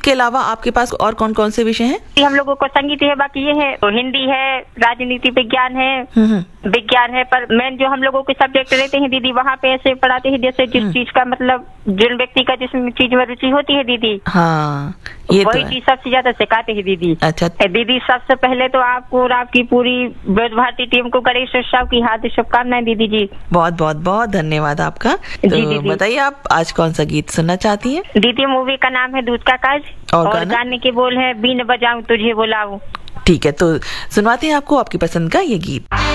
इसके अलावा आपके पास और कौन कौन से विषय हैं? हम लोगों को संगीत है, बाकी ये है तो हिंदी है, राजनीति विज्ञान है, विज्ञान है, पर मेन जो हम लोगों के सब्जेक्ट रहते हैं दीदी वहाँ पे ऐसे पढ़ाते हैं जैसे जिस चीज का मतलब जिन व्यक्ति का जिस चीज में रुचि होती है दीदी, हाँ ये वही तो चीज सबसे ज्यादा सिखाते हैं दीदी। अच्छा दीदी सबसे पहले तो आपको और आपकी पूरी ब्रज भारती टीम को गणेश उत्सव की हार्दिक शुभकामनाएं दीदी जी। बहुत बहुत बहुत धन्यवाद आपका। तो बताइए आप आज कौन सा गीत सुनना चाहती हैं? दीदी मूवी का नाम है दूध का काज और गाने के बोल है बीन बजाऊं तुझे बुलाऊं। ठीक है, तो सुनवाते हैं आपको आपकी पसंद का ये गीत।